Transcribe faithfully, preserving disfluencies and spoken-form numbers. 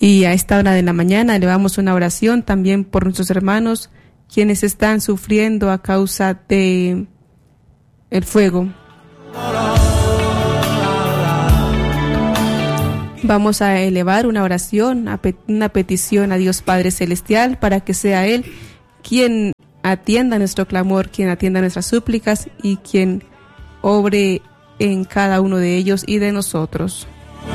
Y a esta hora de la mañana elevamos una oración también por nuestros hermanos quienes están sufriendo a causa de el fuego. Vamos a elevar una oración, una petición a Dios Padre Celestial para que sea Él quien atienda nuestro clamor, quien atienda nuestras súplicas y quien obre en cada uno de ellos y de nosotros.